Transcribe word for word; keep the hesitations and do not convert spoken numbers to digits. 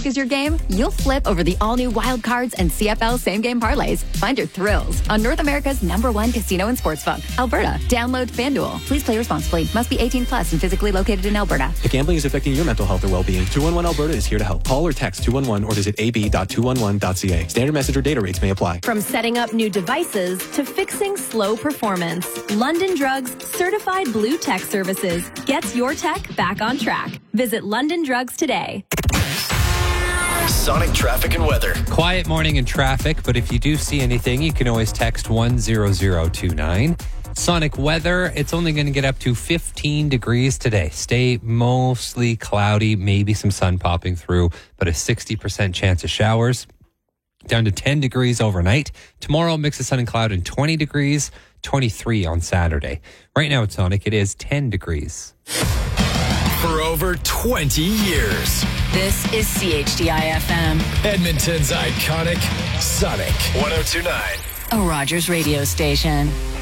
Sportsbook is your game, you'll flip over the all-new Wild Cards and C F L same-game parlays. Find your thrills on North America's number one casino and sportsbook, Alberta. Download FanDuel. Please play responsibly. Must be eighteen plus and physically located in Alberta. If gambling is affecting your mental health or well-being, two one one Alberta is here to help. Call or text two one one or visit a b dot two one one dot c a. Standard message or data rates may apply. From setting up new devices to fixing slow performance, London Drugs Certified Blue Tech Services gets your tech back on track. Visit London Drugs today. Sonic traffic and weather. Quiet morning in traffic, but if you do see anything, you can always text one zero zero two nine. Sonic weather, it's only going to get up to fifteen degrees today. Stay mostly cloudy, maybe some sun popping through, but a sixty percent chance of showers. Down to ten degrees overnight. Tomorrow, mix of sun and cloud and twenty degrees, twenty-three on Saturday. Right now at Sonic, it is ten degrees. For over twenty years. This is C H D I F M. Edmonton's iconic Sonic one oh two point nine. A Rogers radio station.